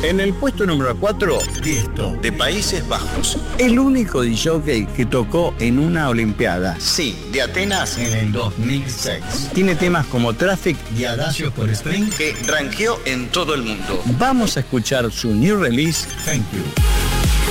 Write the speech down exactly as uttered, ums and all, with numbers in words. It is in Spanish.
En el puesto número cuatro, Tiesto, de Países Bajos. El único disc-jockey que tocó en una olimpiada. Sí, de Atenas en el dos mil seis. Tiene temas como Traffic Y Adagios por String, que rankeó en todo el mundo. Vamos a escuchar su new release, Thank You.